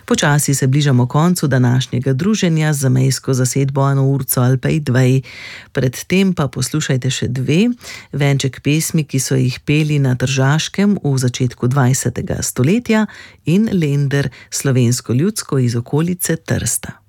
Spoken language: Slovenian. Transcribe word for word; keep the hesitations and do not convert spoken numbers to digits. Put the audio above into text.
Počasi se bližamo koncu današnjega druženja z zamejsko zasedbo Ano Urco Alpej Dvej. Predtem pa poslušajte še dve, venček pesmi, ki so jih peli na Tržaškem v začetku dvajsetega stoletja in Lender, slovensko ljudsko iz okolice Trsta.